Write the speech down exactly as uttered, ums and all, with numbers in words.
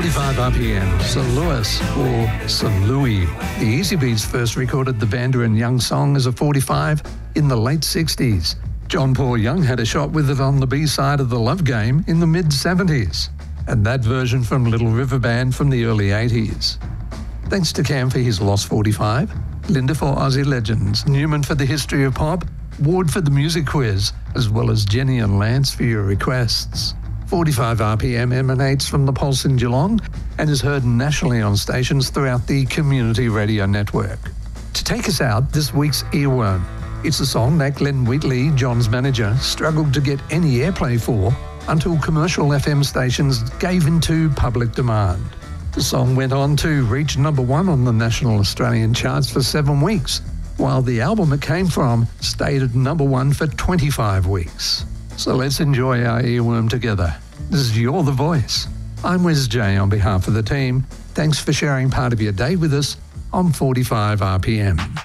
forty-five R P M, Sir Louis or Sir Louis. The Easy Beats first recorded the Vanda and Young song as a forty-five in the late sixties. John Paul Young had a shot with it on the B-side of The Love Game in the mid-seventies. And that version from Little River Band from the early eighties. Thanks to Cam for his Lost forty-five, Linda for Aussie Legends, Newman for the History of Pop, Ward for the Music Quiz, as well as Jenny and Lance for your requests. forty-five R P M emanates from the Pulse in Geelong and is heard nationally on stations throughout the Community Radio Network. To take us out, this week's Earworm. It's a song that Glenn Wheatley, John's manager, struggled to get any airplay for until commercial F M stations gave into public demand. The song went on to reach number one on the national Australian charts for seven weeks, while the album it came from stayed at number one for twenty-five weeks. So let's enjoy our earworm together. This is You're the Voice. I'm Wes J on behalf of the team. Thanks for sharing part of your day with us on forty-five R P M.